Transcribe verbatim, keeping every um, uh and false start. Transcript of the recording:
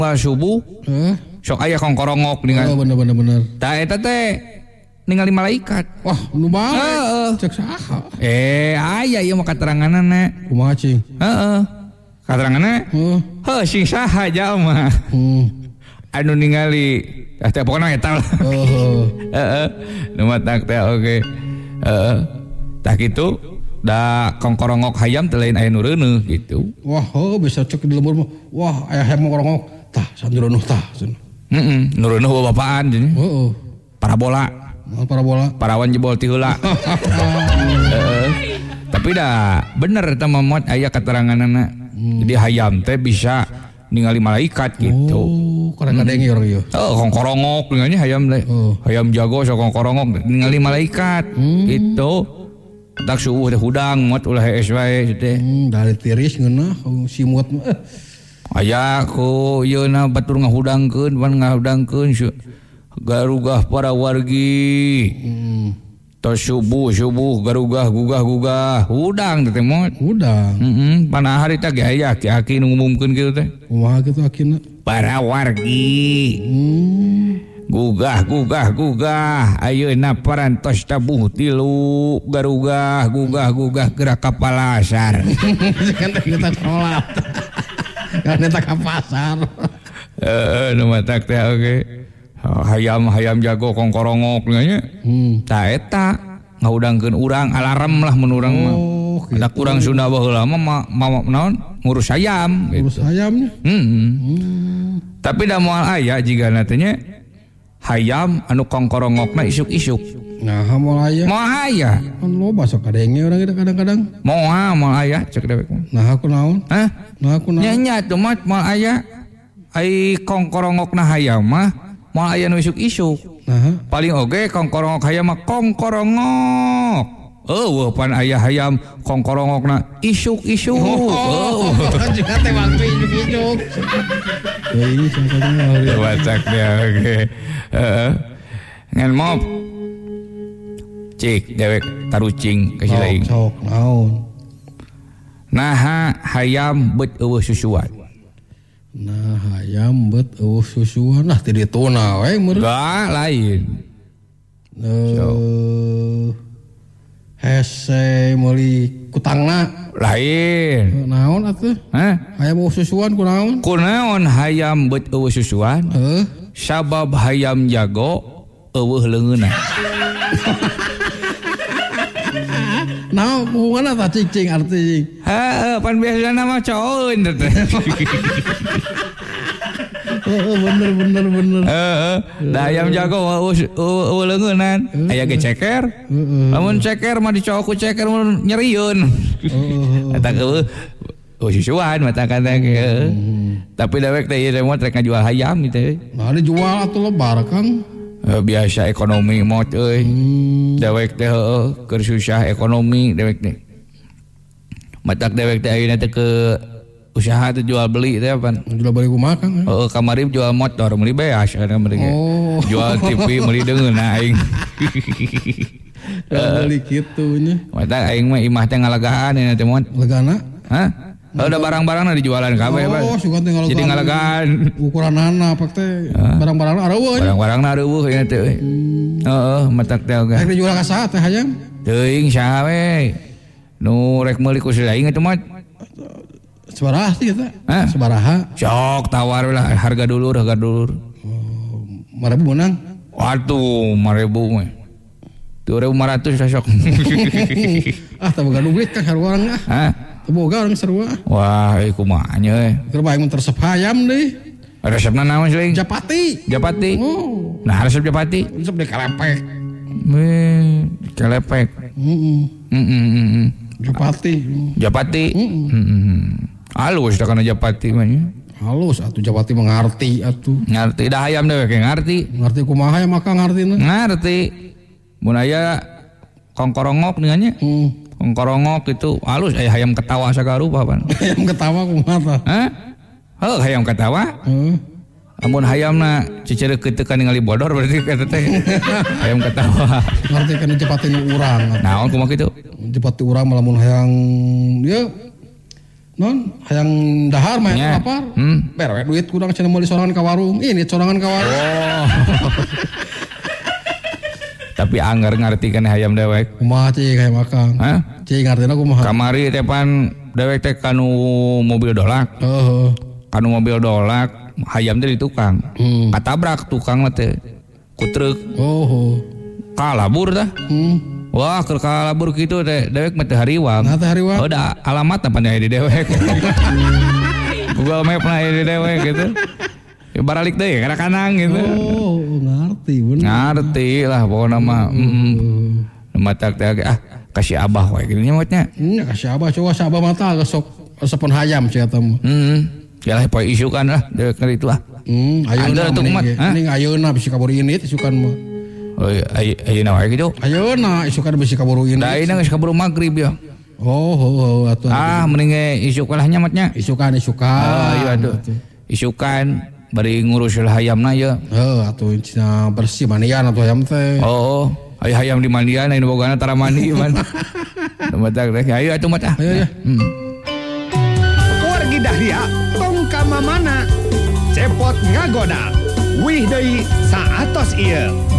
subuh Heeh. sok aya kongkorongok dengan Oh bener bener bener. da eta teh ningali malaikat. Wah, nu bae. Heeh. Cek saha? Eh aya ieu mah kateranganana. Kumaha cing? Heeh. Kateranganana Heeh. heuh sing saha jalma Hmm. anu ningali teh pokona eta lah. Oh. Heeh. Nu matak teh oge. Heeh. Tah kitu da kongkorongok hayam teh lain aya nu reuneuh gitu. Wah, oh bisa cek di lembur mah. Wah, aya hayam korongok. Tah, sanjuronuh tah. Heeh, nu reuneuh bapaan jadi. Heeh. Parabola, Mal parabola. parawan jebol ti heula. Heeh. Tapi dah bener eta mah mot aya kateranganana. Jadi hayam teh bisa ningali malaikat gitu. Oh, kadang-kadang orang ieu. Oh, kongkorongok ningali hayam teh. Oh. Hayam jago sok kongkorongok ningali malaikat gitu. Tak subuh teh hudang mot ulah hees wae teh. Hmm, dari tiris ngeunah simut mah. Eh. Aya ku ieu na batur ngahudangkeun pan ngahudangkeun garugah para wargi. Hmm. Tos subuh subuh garugah gugah gugah hudang teh mot. Udang. Heeh, panah hari teh ge aya aki-aki nu ngumumkeun kitu teh. Kumaha kitu akina? Para wargi Hmm. gugah gugah gugah ayeuna parantos tabuh tilu garugah gugah gugah gerak kapal asar. Kan kita sholat. Kan kita ke pasar. Heeh, nu matak teh oge. Hayam-hayam jago kongkorongok nya. Hmm. Tah eta ngahudangkeun urang alarm lah mun urang mah. Oh, Ada kurang Sunda baheula mah ma naon ngurus hayam urus gitu. ayamnya. Heeh. Hmm. Tapi da moal aya jigana teh nya hayam anu kongkorongokna isuk-isuk. Nah, moal aya. Moal aya. Kan loba sok kadenge urang kita kadang-kadang. Moal moal aya cek dewek mah. Nah, aku naon? Hah? Nah, aku naon? Nya nya tuh mah moal aya. Ai kongkorongokna hayam mah moal aya nu isuk-isuk. Nah, Paling oge kongkorongok hayam mah kongkorongok. Eueuh pan aya hayam kongkorongokna isuk-isuk. Eueuh. juga teh waktu ijuk-ijuk. Ya ini contohnya hari. Wacak dia oge. Heeh. Ngan mop. Cik dewek tarucing ka silaing. Sok naon? Naha hayam beut eueuh susuan. Nah, hayam bet eueuh susuan lah ti dituna we meureun. Gak lain. Eh hese meuli kutangna. Lain. Naon atuh? Hah? Hayam eueuh susuan kunaon? Kunaon hayam beut eueuh susuan? Heuh. Sabab hayam jago eueuh leungeunna. Nah, hubungan apa cicing arti cing? Heeh, pan biasana mah coeun teh. Oh, bener bener bener. Heeh, da ayam jago eueuh leungeunan. Aya ge ceker. Lamun ceker mah dicook ku ceker mun nyerieun. Eta eueuh oh susuan mata kata ge. Tapi dewek teh ieu mah rek ngajual hayam gitu. Nah, dijual atuh lebar Kang. Biasa ekonomi mot euy. Dewek teh heueuh keur susah ekonomi dewek teh. Matak dewek teh ayeuna teh ke usaha teh jual beli teh apa? Jual beli kumaha Kang? Heeh, kamari jual motor meuli beas kana meuli. Oh. Jual T V meuli deungeunna aing. Jual beli kitu nya. Matak aing mah imah teh ngalagaan nya teh mot. Legana? Hah? Kalau udah barang-barangna dijualan kabeh, Pak. Oh, sugan teh ngalagaan. Jadi ngalagaan. Ukuranana apa teh? Barang-barangna areueuh. Barang-barangna areueuh nya teh. Heeh, matak teh oge. Rek dijual ka saha teh hayam? Teuing saha we? Nu rek meuli ku silaing eta mah. Sabaraha sih eta? Hah? Sabaraha? Sok tawar we lah harga dulur, harga dulur. lima ribu menang. Waduh, lima ribu mah. dua ribu lima ratus sok. Ah, teu boga duit Kang sarua urang ah. Hah? Teu boga urang sarua. Wah, ieu kumaha nya we? Keur bae mun resep hayam deui. Resepna naon sih? Japati. Japati. Oh, Nah, resep japati. resep di kalepek. Weh, kelepek. Heeh. Heeh, heeh. Japati. Japati. Heeh. Halus da kana japati mah nya. Halus atuh Japati mengarti atuh. Ngarti dah hayam dewe ke ngarti. Ngarti kumaha ya maka ngartina? Ngarti. Mun aya kongkorongok dengannya. Hmm. Kongkorongok itu halus aya hayam ketawa sagarupa pan. Hayam ketawa kumaha tah? Hah? Heuh hayam ketawa. Heeh. Amun hayamna cicereukeut teu ningali bodor berarti eta teh hayam ketawa. Ngarti kana Japati nu urang. Naon kumaha kitu? Japati urang malamun hayang ya Non, hayang dahar mah Nya. lapar. Hmm. Beres duit kurang cenah meuli sorangan ka warung. Ini sorangan ka warung. Oh. Tapi anggar ngarti kan hayam dewek. Kumaha cing hayang makan. Hah? Cing ngartina kumaha? Kamari teh pan dewek teh kanu mobil dolak. Heeh. Kanu mobil dolak hayam teh di tukang. Hmm. Katabrak tukang mah teh ku truk. Oh. Kalabur tah. Hmm. Wah, keur kalabur kitu teh dewek mah teh hariwang. Nah teh hariwang. Oh, da alamat apa nih di dewek. Google Map nah di dewek gitu. Ya baralik deui kana kanang gitu. Oh, ngerti bener. Ngarti lah pokoknya mah. Heeh. Matak teh ah kasih abah we kitu nya motnya. Nya kasih abah coba sabah mata sok sepon hayam cenah teh. Heeh. Ya lah poe isukan lah dewek keur itu ah. Hmm, ayeuna Anda tuh kumat, ha? mending ayeuna bisi kaburu init isukan mah. Oh, ayo ayeuna wae gitu. Ayeuna isukan bisi kaburu init. Da ayeuna geus kaburu magrib ya. Oh, oh, oh, atuh. Ah, mending ge isuk lah nya matnya. Isukan isukan. Oh, iya atuh. Isukan bari ngurus hayamna ya. Heuh, atuh cenah bersih mandian atuh hayam teh. Oh, aya hayam di mandian aya nu bogana tara mandi man. Matak teh ayo atuh mata. Ayo ya. Hmm. Wargi Dahlia tong ka mamana cepot ngagoda wih deui saatos ieu